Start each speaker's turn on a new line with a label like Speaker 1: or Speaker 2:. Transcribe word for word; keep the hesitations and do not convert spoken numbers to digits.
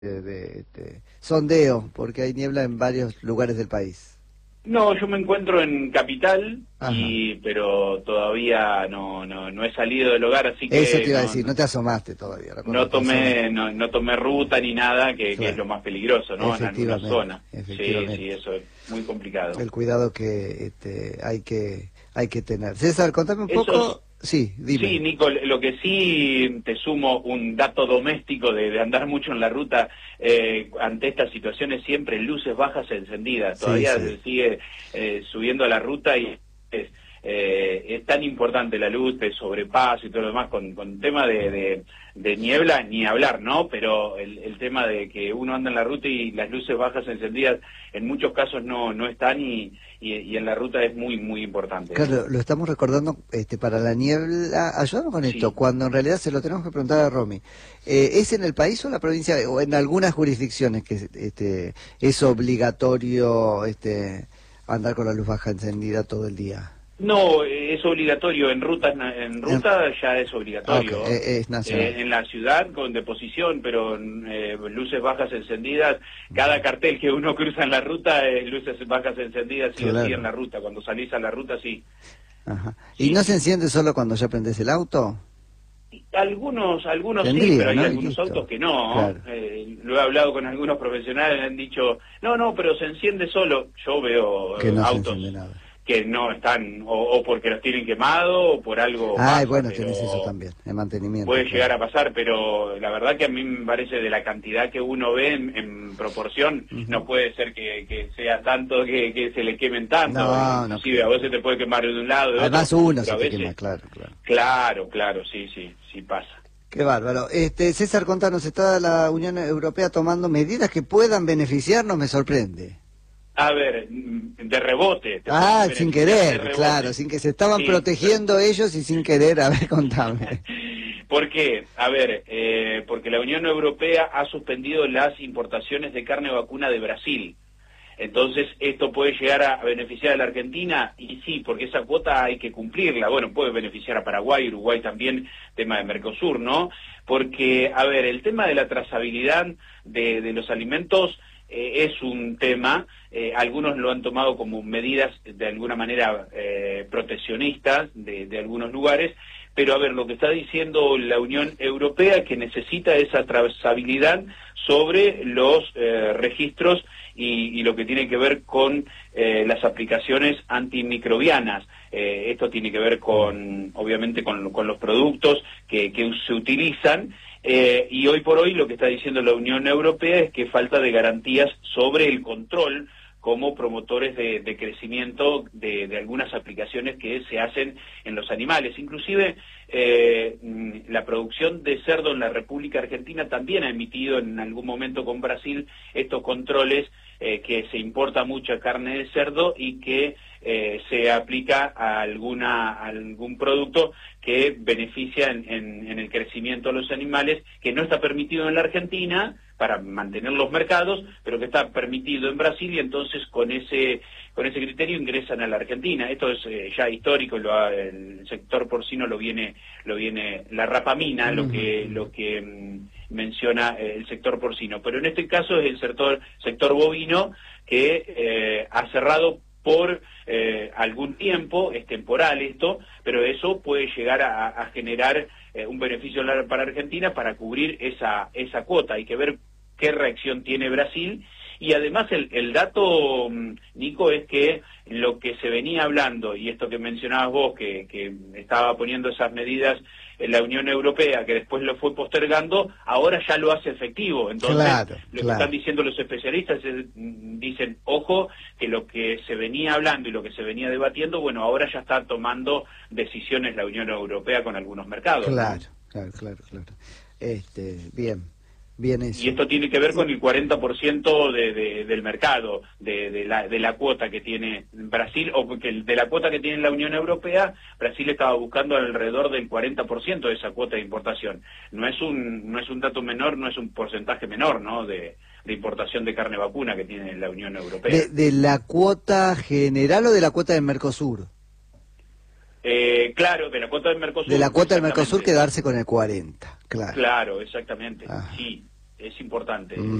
Speaker 1: de, de, de sondeo, porque hay niebla en varios lugares del país.
Speaker 2: No, yo me encuentro en Capital, y
Speaker 1: Ajá.
Speaker 2: pero todavía no, no no he salido del hogar, así
Speaker 1: Eso
Speaker 2: que
Speaker 1: te iba a
Speaker 2: no
Speaker 1: decir, no te asomaste todavía.
Speaker 2: no
Speaker 1: Recuerdo que son...
Speaker 2: tomé no, no tomé ruta ni nada, que, que es
Speaker 1: Claro,
Speaker 2: lo más peligroso, ¿no? En algunas
Speaker 1: efectivamente,
Speaker 2: zonas. Sí, sí,
Speaker 1: efectivamente.
Speaker 2: eso es muy complicado.
Speaker 1: El cuidado que este, hay que hay que tener. César, contame un
Speaker 2: Esos
Speaker 1: poco. Sí,
Speaker 2: Sí,
Speaker 1: dime.
Speaker 2: Nico, lo que sí te sumo un dato doméstico de, de andar mucho en la ruta eh, ante estas situaciones, siempre luces bajas encendidas.
Speaker 1: Sí,
Speaker 2: Todavía
Speaker 1: sí.
Speaker 2: se sigue eh, subiendo a la ruta y es, eh, es tan importante la luz de sobrepaso y todo lo demás con, con tema de, de, de niebla, ni hablar, ¿no? Pero el, el tema de que uno anda en la ruta y las luces bajas encendidas en muchos casos no, no están y, y, y en la ruta es muy, muy importante, ¿eh?
Speaker 1: Claro, lo estamos recordando este, para la niebla. Ayúdame con esto,
Speaker 2: Sí.
Speaker 1: cuando en realidad se lo tenemos que preguntar a Romy. Eh, ¿Es en el país o en la provincia, o en algunas jurisdicciones que este, es obligatorio este, andar con la luz baja encendida todo el día?
Speaker 2: No, eh, es obligatorio, en rutas, en
Speaker 1: En-
Speaker 2: ruta ya es
Speaker 1: ah, ok,
Speaker 2: obligatorio.
Speaker 1: eh, es
Speaker 2: Eh,
Speaker 1: nacional.
Speaker 2: en la ciudad con deposición, pero eh, luces bajas encendidas, cada cartel que uno cruza en la ruta, eh, luces bajas encendidas sí o sí en
Speaker 1: Claro.
Speaker 2: la ruta, cuando salís a la ruta sí,
Speaker 1: Ajá. ¿Y
Speaker 2: sí,
Speaker 1: no se
Speaker 2: sí.
Speaker 1: enciende solo cuando ya prendes el auto?
Speaker 2: Algunos, algunos sí, pero
Speaker 1: Tendría,
Speaker 2: hay
Speaker 1: ¿no? Y
Speaker 2: algunos autos
Speaker 1: listo.
Speaker 2: que no.
Speaker 1: Claro.
Speaker 2: Eh, lo he hablado con algunos profesionales, me han dicho, no, no, pero se enciende solo. Yo
Speaker 1: Que
Speaker 2: veo eh,
Speaker 1: no se enciende
Speaker 2: autos
Speaker 1: nada.
Speaker 2: que no están, o, o porque los tienen quemado, o por algo
Speaker 1: Ay,
Speaker 2: pasa,
Speaker 1: bueno, tenés eso
Speaker 2: pero
Speaker 1: también, el mantenimiento,
Speaker 2: puede llegar
Speaker 1: claro.
Speaker 2: a pasar, pero la verdad que a mí me parece de la cantidad que uno ve en, en proporción,
Speaker 1: Ujú.
Speaker 2: no puede ser que, que sea tanto que, que se le quemen tanto,
Speaker 1: No, no
Speaker 2: inclusive a
Speaker 1: creo.
Speaker 2: veces te puede quemar de un lado, de otro,
Speaker 1: Además uno
Speaker 2: pero
Speaker 1: se
Speaker 2: a
Speaker 1: te quema,
Speaker 2: veces,
Speaker 1: claro, claro.
Speaker 2: claro, claro, sí, sí, sí pasa.
Speaker 1: Qué bárbaro. Este, César, contanos, ¿está la Unión Europea tomando medidas que puedan beneficiarnos? Me sorprende.
Speaker 2: A ver, de rebote, te pueden
Speaker 1: Ah, sin
Speaker 2: beneficiar de
Speaker 1: querer, claro,
Speaker 2: rebote.
Speaker 1: sin que se estaban
Speaker 2: Sí, pero
Speaker 1: protegiendo ellos y sin querer, a ver, contame.
Speaker 2: ¿por qué? A ver, eh, porque la Unión Europea ha suspendido las importaciones de carne vacuna de Brasil. Entonces, ¿esto puede llegar a beneficiar a la Argentina? Y sí, porque esa cuota hay que cumplirla. Bueno, puede beneficiar a Paraguay, Uruguay también, tema de Mercosur, ¿no? Porque, a ver, el tema de la trazabilidad de, de los alimentos eh, es un tema, eh, algunos lo han tomado como medidas de alguna manera eh, proteccionistas de, de algunos lugares, pero a ver, lo que está diciendo la Unión Europea es que necesita esa trazabilidad sobre los eh, registros y, y lo que tiene que ver con eh, las aplicaciones antimicrobianas. Eh, esto tiene que ver con, obviamente, con, con los productos que, que se utilizan. Eh, y hoy por hoy lo que está diciendo la Unión Europea es que falta de garantías sobre el control como promotores de, de crecimiento de, de algunas aplicaciones que se hacen en los animales. Inclusive eh, la producción de cerdo en la República Argentina también ha emitido en algún momento con Brasil estos controles eh, que se importa mucha carne de cerdo y que eh, se aplica a, alguna, a algún producto que beneficia en, en, en el crecimiento de los animales, que no está permitido en la Argentina para mantener los mercados, pero que está permitido en Brasil y entonces con ese con ese criterio ingresan a la Argentina. Esto es eh, ya histórico, lo ha, el sector porcino lo viene lo viene la rapamina, lo que
Speaker 1: Ujú.
Speaker 2: lo que mm, menciona eh, el sector porcino, pero en este caso es el sector sector bovino que eh, ha cerrado por eh, algún tiempo, es temporal esto, pero eso puede llegar a, a generar eh, un beneficio para Argentina para cubrir esa esa cuota. Hay que ver qué reacción tiene Brasil, y además el, el dato, Nico, es que lo que se venía hablando, y esto que mencionabas vos, que, que estaba poniendo esas medidas en la Unión Europea, que después lo fue postergando, ahora ya lo hace efectivo. Entonces,
Speaker 1: Claro,
Speaker 2: lo que están
Speaker 1: claro.
Speaker 2: diciendo los especialistas es, dicen, ojo, que lo que se venía hablando y lo que se venía debatiendo, bueno, ahora ya está tomando decisiones la Unión Europea con algunos mercados, ¿no?
Speaker 1: Claro, claro, claro, claro. Este, bien, bien
Speaker 2: Y
Speaker 1: eso.
Speaker 2: esto tiene que ver con el cuarenta por ciento de, de, del mercado, de, de, la, de la cuota que tiene Brasil, o porque de la cuota que tiene la Unión Europea, Brasil estaba buscando alrededor del cuarenta por ciento de esa cuota de importación. No es un no es un dato menor, no es un porcentaje menor, ¿no?, de, de importación de carne vacuna que tiene la Unión Europea.
Speaker 1: ¿De, de la cuota general o de la cuota del Mercosur?
Speaker 2: Eh, claro, de la cuota del
Speaker 1: De la
Speaker 2: Mercosur,
Speaker 1: cuota del Mercosur
Speaker 2: exactamente.
Speaker 1: quedarse con el cuarenta, claro.
Speaker 2: Claro, exactamente,
Speaker 1: Ah,
Speaker 2: sí. es importante.
Speaker 1: Mm.